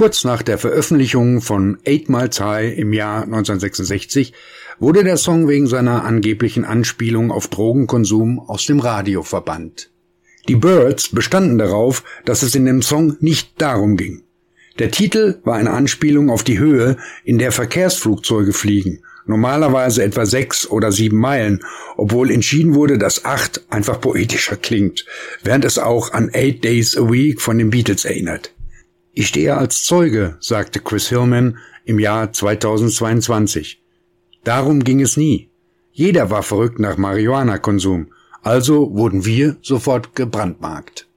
Kurz nach der Veröffentlichung von 8 Miles High im Jahr 1966 wurde der Song wegen seiner angeblichen Anspielung auf Drogenkonsum aus dem Radio verbannt. Die Byrds bestanden darauf, dass es in dem Song nicht darum ging. Der Titel war eine Anspielung auf die Höhe, in der Verkehrsflugzeuge fliegen, normalerweise etwa 6 oder 7 Meilen, obwohl entschieden wurde, dass 8 einfach poetischer klingt, während es auch an 8 Days a Week von den Beatles erinnert. Ich stehe als Zeuge, sagte Chris Hillman im Jahr 2022. Darum ging es nie. Jeder war verrückt nach Marihuana-Konsum, also wurden wir sofort gebrandmarkt.